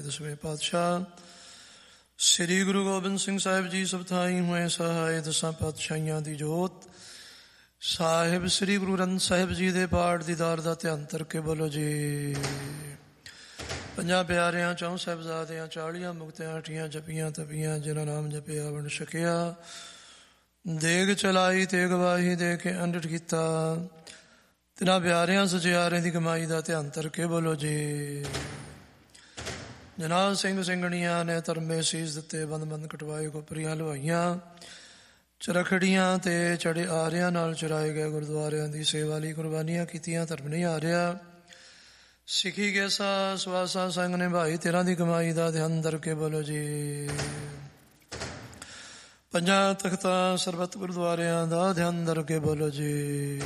ਦਸਵੇਂ ਪਾਤਸ਼ਾਹ ਸ੍ਰੀ ਗੁਰੂ ਗੋਬਿੰਦ ਸਿੰਘ ਸਾਹਿਬ ਜੀ ਸਭ ਥਾਈ ਹੋਏ ਸਹਾਏ ਦਸਾਂ ਪਾਤਸ਼ਾਹੀਆਂ ਦੀ ਜੋਤ। ਸਾਹਿਬ ਸ੍ਰੀ ਗੁਰੂ ਗ੍ਰੰਥ ਸਾਹਿਬ ਜੀ ਦੇ ਪਾਠ ਦੀਦਾਰ ਦਾ ਧਿਆਨ ਕਰਕੇ ਬੋਲੋ ਜੀ। ਪੰਜਾਂ ਪਿਆਰਿਆਂ, ਚੌਂ ਸਾਹਿਬਜ਼ਾਦਿਆਂ, 40 ਮੁਕਤਿਆਂ, 8 ਜਪੀਆਂ ਤਪੀਆਂ, ਜਿਨ੍ਹਾਂ ਨਾਮ ਜਪਿਆ ਵੰਡ ਛਕਿਆ। ਦੇਗ ਚਲਾਈ ਤੇ ਗਵਾਹੀ ਦੇ ਕੇ ਅੰਡਟ ਕੀਤਾ। ਤਿਨਾਂ ਪਿਆਰਿਆਂ ਸਚਿਆਰਿਆਂ ਦੀ ਕਮਾਈ ਦਾ ਧਿਆਨ ਕਰਕੇ ਬੋਲੋ ਜੀ। ਜਨਾਬ ਸਿੰਘ ਸਿੰਘਣੀਆਂ ਨੇ ਧਰਮੇ ਸੀਸ ਦਿੱਤੇ, ਬੰਦ ਬੰਦ ਕਟਵਾਏ, ਕੋਪਰੀਆਂ ਲਵਾਈਆਂ, ਚਰਖੜੀਆਂ ਤੇ ਚੜੇ ਆਰਿਆਂ ਨਾਲ ਚੁਰਾਏ ਗਏ ਗੁਰਦੁਆਰਿਆਂ ਦੀ ਸੇਵਾ ਲਈ ਕੁਰਬਾਨੀਆਂ ਕੀਤੀਆਂ। ਧਰਮ ਨਹੀਂ ਆ ਰਿਹਾ ਸਿੱਖੀ ਕੈਸਾ ਸਵਾਸਾ ਸੰਗ ਨੇ ਭਾਈ ਤੇਰਾਂ ਦੀ ਕਮਾਈ ਦਾ ਧਿਆਨ ਕਰਕੇ ਬੋਲੋ ਜੀ। ਪੰਜਾਂ ਤਖਤਾਂ ਸਰਬੱਤ ਗੁਰਦੁਆਰਿਆਂ ਦਾ ਧਿਆਨ ਕਰਕੇ ਬੋਲੋ ਜੀ।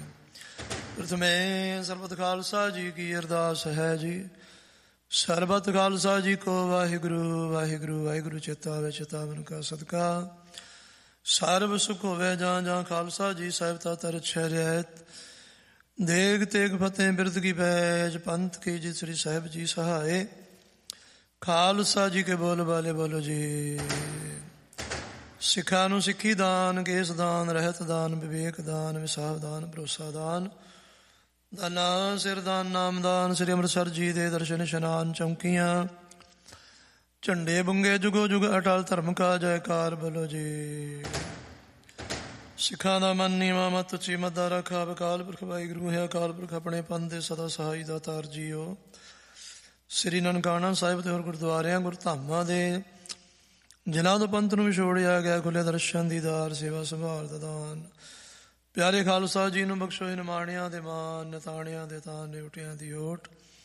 ਪ੍ਰਥਮੇ ਸਰਬੱਤ ਖਾਲਸਾ ਜੀ ਕੀ ਅਰਦਾਸ ਹੈ ਜੀ। ਸਰਬੱਤ ਖਾਲਸਾ ਜੀ ਕੋ ਵਾਹਿਗੁਰੂ ਵਾਹਿਗੁਰੂ ਵਾਹਿਗੁਰੂ ਚੇਤਾ ਆਵੇ, ਚੇਤਾਵਨ ਕਾ ਸਦਕਾ ਸਰਬ ਸੁਖ ਹੋਵੇ। ਜਾਂ ਜਾਂ ਖਾਲਸਾ ਜੀ ਸਾਹਿਬ ਤਾ ਤਰਛੈ ਰਹਿਤ, ਦੇਗ ਤੇਗ ਫਤਿਹ ਬਿਰਦ ਕੀ ਪੈਜ, ਪੰਥ ਕੀ ਜੀ ਸ੍ਰੀ ਸਾਹਿਬ ਜੀ ਸਹਾਏ। ਖਾਲਸਾ ਜੀ ਕੇ ਬੋਲ ਵਾਲੇ ਬੋਲੋ ਜੀ। ਸਿੱਖਾਂ ਨੂੰ ਸਿੱਖੀ ਦਾਨ, ਕੇਸ ਦਾਨ, ਰਹਿਤ ਦਾਨ, ਵਿਵੇਕ ਦਾਨ, ਵਿਸਾਖ ਦਾਨ, ਭਰੋਸਾ ਦਾਨ, ਦਾਨਾ ਸਿਰਦਾਨ, ਨਾਮਦਾਨ। ਸ੍ਰੀ ਅੰਮ੍ਰਿਤਸਰ ਜੀ ਦੇ ਦਰਸ਼ਨ ਇਸ਼ਨਾਨ, ਚੌਂਕੀਆਂ, ਝੰਡੇ ਬੁੰਗੇ, ਜੁਗੋ ਜੁਗ ਅਟਲ ਧਰਮ ਕਾ ਜੈਕਾਰ ਬੋਲੋ ਜੀ। ਸਿੱਖਾਂ ਦਾ ਮਨ ਨੀਵਾਂ ਮਤ ਉੱਚੀ ਮੱਦਾ ਰੱਖਾ। ਅਕਾਲ ਪੁਰਖ ਵਾਹਿਗੁਰੂ ਹੈ ਅਕਾਲ ਪੁਰਖ ਆਪਣੇ ਪੰਥ ਦੇ ਸਦਾ ਸਹਾਈ ਦਾ ਤਾਰ ਜੀਓ। ਸ੍ਰੀ ਨਨਕਾਣਾ ਸਾਹਿਬ ਤੇ ਹੋਰ ਗੁਰਦੁਆਰਿਆਂ ਗੁਰਧਾਮਾਂ ਦੇ ਜਿਨ੍ਹਾਂ ਤੋਂ ਪੰਥ ਨੂੰ ਵਿਛੋੜਿਆ ਗਿਆ, ਖੁੱਲੇ ਦਰਸ਼ਨ ਦੀਦਾਰ, ਸੇਵਾ ਸੰਭਾਲ ਦਾ ਦਾਨ। ਪਿਆਰੇ ਖਾਲਸਾ ਜੀ ਨੂੰ ਬਖਸ਼ੋ ਨਿਮਾਣਿਆਂ ਦੇ ਮਾਨ, ਨਤਾਣਿਆਂ ਦੇ ਤਾਨ, ਨਿਉਟਿਆਂ ਦੀ ਓਟ।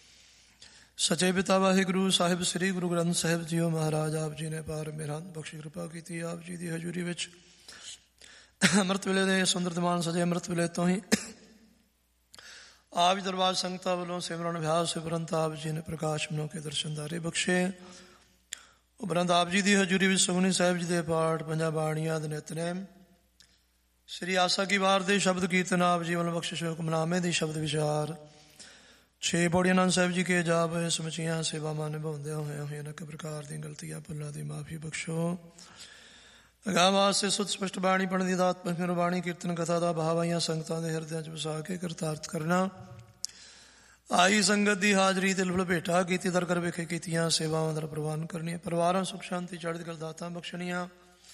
ਸੱਚੇ ਪਿਤਾ ਵਾਹਿਗੁਰੂ ਸਾਹਿਬ ਸ੍ਰੀ ਗੁਰੂ ਗ੍ਰੰਥ ਸਾਹਿਬ ਜੀਓ ਮਹਾਰਾਜ ਆਪ ਜੀ ਨੇ ਪਾਰ ਮੇਰਾ ਬਖਸ਼ੀ ਕਿਰਪਾ ਕੀਤੀ। ਆਪ ਜੀ ਦੀ ਹਜ਼ੂਰੀ ਵਿੱਚ ਅੰਮ੍ਰਿਤ ਵੇਲੇ ਦੇ ਸੁੰਦਰ ਦਿਮਾਨ ਸਜੇ। ਅੰਮ੍ਰਿਤ ਵੇਲੇ ਤੋਂ ਹੀ ਆਪ ਜੀ ਦਰਬਾਰ ਸੰਗਤਾਂ ਵੱਲੋਂ ਸਿਮਰਨ ਅਭਿਆਸ ਉਪਰੰਤ ਆਪ ਜੀ ਨੇ ਪ੍ਰਕਾਸ਼ ਮਨੋ ਕੇ ਦਰਸ਼ਨਦਾਰੇ ਬਖਸ਼ੇ। ਉਪਰੰਤ ਆਪ ਜੀ ਦੀ ਹਜ਼ੂਰੀ ਵਿੱਚ ਸੁਖਮਨੀ ਸਾਹਿਬ ਜੀ ਦੇ ਪਾਠ, ਪੰਜਾਂ ਬਾਣੀਆਂ ਦੇ ਨਿਤਨੇਮ, ਸ੍ਰੀ ਆਸਾ ਕੀ ਵਾਰ ਦੇ ਸ਼ਬਦ ਕੀਰਤਨ, ਆਪ ਜੀ ਵੱਲੋਂ ਬਖਸ਼ਿਸ਼ ਹੁਕਮਨਾਮੇ ਦੀ ਸ਼ਬਦ ਵਿਚਾਰ, 6 ਪੌੜੀਆਂ ਆਨੰਦ ਸਾਹਿਬ ਜੀ ਕੇ ਜਾਪ, ਸਮੁੱਚੀਆਂ ਸੇਵਾਵਾਂ ਨਿਭਾਉਂਦਿਆਂ ਹੋਇਆਂ ਅਨੇਕ ਪ੍ਰਕਾਰ ਦੀਆਂ ਗਲਤੀਆਂ ਭੁੱਲਾਂ ਦੀ ਮਾਫੀ ਬਖਸ਼ੋ। ਅਗਾਂਹ ਵਾਸਤੇ ਸੁੱਧ ਸਪਸ਼ਟ ਬਾਣੀ ਪੜ੍ਹਨ ਦੀ ਦਾਤ ਬਖਸ਼ੋ। ਬਾਣੀ ਕੀਰਤਨ ਕਥਾ ਦਾ ਭਾਵ ਆਈਆਂ ਸੰਗਤਾਂ ਦੇ ਹਿਰਦਿਆਂ 'ਚ ਵਸਾ ਕੇ ਕਰਤਾਰਥ ਕਰਨਾ। ਆਈ ਸੰਗਤ ਦੀ ਹਾਜ਼ਰੀ ਤੇ ਲਪੇਟਾ ਕੀਤੀ, ਦਰ ਕਰ ਵੇਖੇ ਕੀਤੀਆਂ ਸੇਵਾਵਾਂ ਦਾ ਪ੍ਰਵਾਨ ਕਰਨੀਆਂ। ਪਰਿਵਾਰਾਂ ਸੁਖ ਸ਼ਾਂਤੀ ਚੜ੍ਹਦੀ ਕਲਾ ਦਾਤਾਂ ਬਖਸ਼ਣੀਆਂ।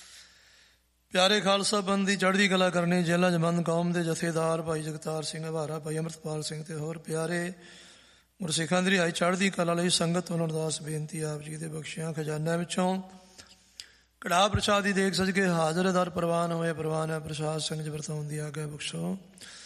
ਪਿਆਰੇ ਖਾਲਸਾ ਪੰਥ ਦੀ ਚੜ੍ਹਦੀ ਕਲਾ ਕਰਨੀ। ਜੇਲ੍ਹਾਂ 'ਚ ਬੰਦ ਕੌਮ ਦੇ ਜਥੇਦਾਰ ਭਾਈ ਜਗਤਾਰ ਸਿੰਘ ਹਵਾਰਾ, ਭਾਈ ਅੰਮ੍ਰਿਤਪਾਲ ਸਿੰਘ ਤੇ ਹੋਰ ਪਿਆਰੇ ਗੁਰਸਿੱਖਾਂ ਦੀ ਰਿਹਾਈ ਚੜ੍ਹਦੀ ਕਲਾ ਲਈ ਸੰਗਤ ਵੱਲੋਂ ਅਰਦਾਸ ਬੇਨਤੀ। ਆਪ ਜੀ ਦੇ ਬਖਸ਼ਿਆਂ ਖਜ਼ਾਨਿਆਂ ਵਿੱਚੋਂ ਕੜਾਹ ਪ੍ਰਸ਼ਾਦ ਦੀ ਦੇਖ ਸਜ ਕੇ ਹਾਜ਼ਰ ਦਰ ਪ੍ਰਵਾਨ ਹੋਏ। ਪ੍ਰਵਾਨ ਹੈ ਪ੍ਰਸ਼ਾਦ ਸਿੰਘ 'ਚ ਵਰਤਾਉਣ ਦੀ ਆਗਿਆ ਬਖਸ਼ੋ।